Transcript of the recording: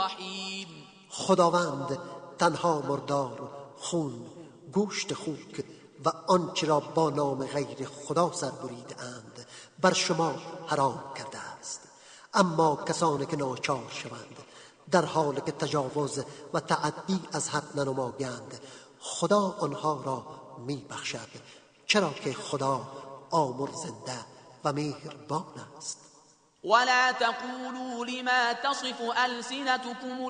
رحیم. خداوند تنها مردار، خون، گوشت خوک و آنچه را با نام غیر خدا سربریده اند بر شما حرام کرده است. اما کسانی که ناچار شوند در حالی که تجاوز و تعدی از حد ننمایند خدا آنها را میبخشد، چرا که خدا آمرزنده و مهربان است. ولا تقولوا لما تصف ألسنتكم